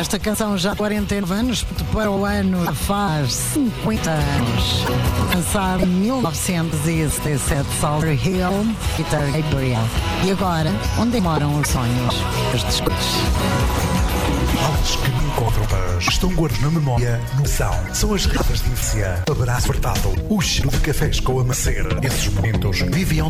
Esta canção já há 49 anos, para o ano faz 50 anos. Lançada em 1977, Soldier Hill, Peter Gabriel. E agora, onde moram os sonhos? Os discos. Altos que me encontram paz estão guardados na memória no são as ratas de infância, o abraço apertado, o cheiro de cafés com a macer. Esses momentos viviam